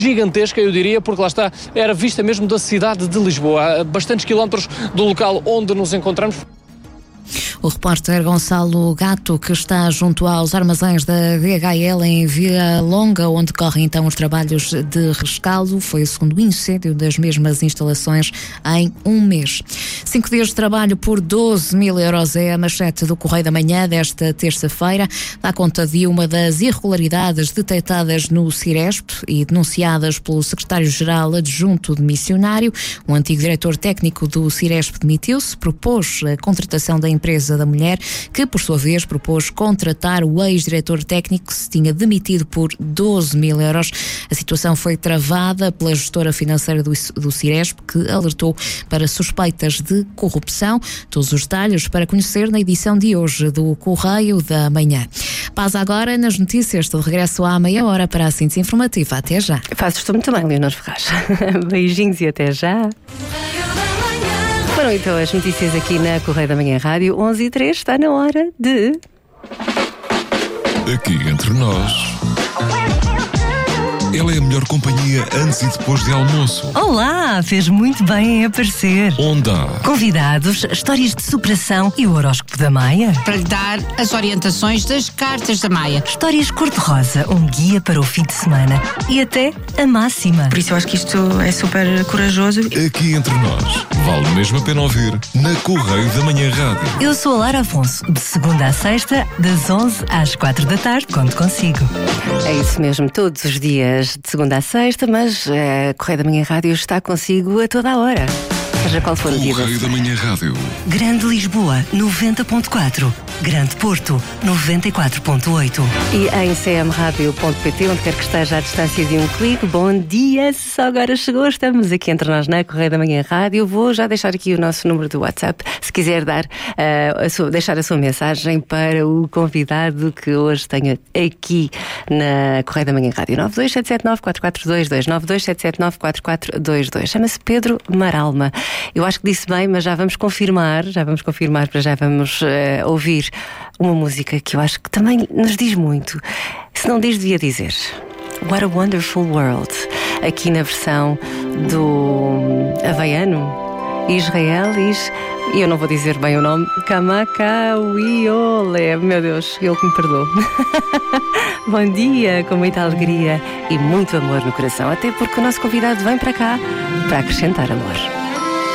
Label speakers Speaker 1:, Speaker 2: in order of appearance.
Speaker 1: gigantesca, eu diria, porque lá está, era vista mesmo da cidade de Lisboa, a bastantes quilómetros do local onde nos encontramos.
Speaker 2: O repórter Gonçalo Gato, que está junto aos armazéns da DHL em Via Longa, onde correm então os trabalhos de rescaldo, foi o segundo incêndio das mesmas instalações em um mês. 5 dias de trabalho por 12 mil euros é a manchete do Correio da Manhã desta terça-feira. Dá conta de uma das irregularidades detectadas no Ciresp e denunciadas pelo secretário-geral adjunto de missionário. O antigo diretor técnico do Ciresp demitiu-se, propôs a contratação da empresa da mulher, que por sua vez propôs contratar o ex-diretor técnico que se tinha demitido por 12 mil euros. A situação foi travada pela gestora financeira do Ciresp, que alertou para suspeitas de corrupção. Todos os detalhes para conhecer na edição de hoje do Correio da Manhã. Paz agora nas notícias, de regresso à meia hora para a síntese informativa. Até já.
Speaker 3: Fazes tu muito bem, Leonor Ferraz. Beijinhos e até já. Foram então as notícias aqui na Correio da Manhã Rádio 11h03. Está na hora de...
Speaker 4: Aqui entre nós, ela é a melhor companhia antes e depois de almoço.
Speaker 5: Olá, fez muito bem em aparecer.
Speaker 4: Onde há
Speaker 5: Convidados, histórias de superação e o horóscopo da Maia.
Speaker 6: Para lhe dar as orientações das cartas da Maia.
Speaker 5: Histórias cor-de-rosa, um guia para o fim de semana e até a máxima.
Speaker 7: Por isso eu acho que isto é super corajoso.
Speaker 4: Aqui entre nós, vale mesmo a pena ouvir na Correio da Manhã Rádio.
Speaker 5: Eu sou a Lara Afonso, de segunda à sexta, das 11 às 4 da tarde, conto consigo.
Speaker 3: É isso mesmo, todos os dias de segunda a sexta, mas a Correio da Manhã Rádio está consigo a toda a hora, seja qual for o dia.
Speaker 4: Correio da Manhã Rádio.
Speaker 5: Grande Lisboa, 90.4. Grande Porto, 94.8.
Speaker 3: E em cmradio.pt, onde quer que esteja à distância de um clique. Bom dia, se só agora chegou, estamos aqui entre nós na Correio da Manhã Rádio. Vou já deixar aqui o nosso número do WhatsApp, se quiser dar, deixar a sua mensagem para o convidado que hoje tenho aqui na Correio da Manhã Rádio. 92779-4422, 92779-4422. Chama-se Pedro Maralma. Eu acho que disse bem, mas já vamos confirmar, para já vamos ouvir uma música que eu acho que também nos diz muito. Se não diz, devia dizer. What a Wonderful World. Aqui na versão do havaiano, israelis, e eu não vou dizer bem o nome, Kamakawiole. Meu Deus, ele que me perdoe. Bom dia, com muita alegria e muito amor no coração, até porque o nosso convidado vem para cá para acrescentar amor.